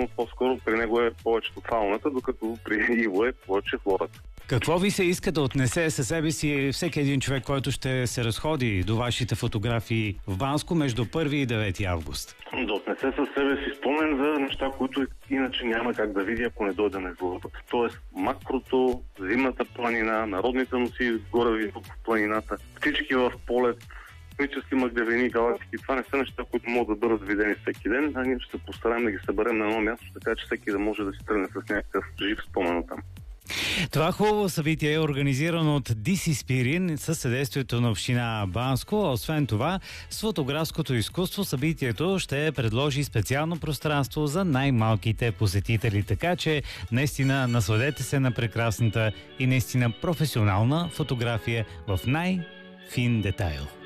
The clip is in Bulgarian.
но по-скоро при него е повечето фауната, докато при Иво е повече флората. Какво ви се иска да отнесе със себе си всеки един човек, който ще се разходи до вашите фотографии в Банско между 1 и 9 август? Да отнесе със себе си спомен за неща, които иначе няма как да види, ако не дойде на изложбата. Тоест макрото, зимната планина, народните носи горе високо в планината, птички в полет, космически мъглявини, галактики. Това не са неща, които могат да бъдат видени всеки ден, а ние ще се постараем да ги съберем на едно място, така че всеки да може да си тръгне с някакъв жив спомен там. Това хубаво събитие е организирано от DC Spirin със съдействието на община Банско. Освен това, с фотографското изкуство събитието ще предложи специално пространство за най-малките посетители. Така че наистина насладете се на прекрасната и наистина професионална фотография в най-фин детайл.